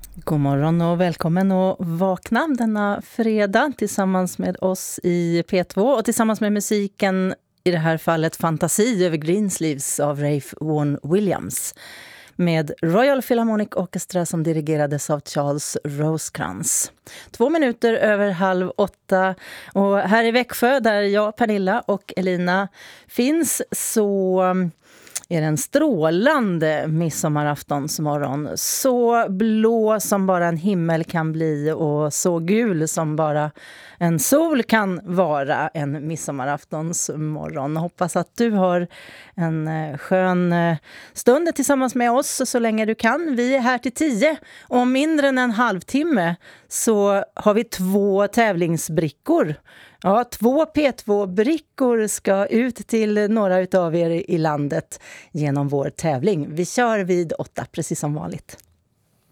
God morgon och välkommen att vakna denna fredag tillsammans med oss i P2 och tillsammans med musiken, i det här fallet Fantasi över Greensleeves av Ralph Vaughan Williams med Royal Philharmonic Orchestra som dirigerades av Charles Rosecrans. 2 minuter över 7:30 och här i Växjö där jag, Pernilla och Elina finns så är det en strålande midsommaraftonsmorgon. Så blå som bara en himmel kan bli och så gul som bara en sol kan vara en midsommaraftonsmorgon. Hoppas att du har en skön stund tillsammans med oss så länge du kan. Vi är här till 10 och om mindre än en halvtimme så har vi 2 tävlingsbrickor. Ja, 2 P2-brickor ska ut till några utav er i landet genom vår tävling. Vi kör vid 8, precis som vanligt.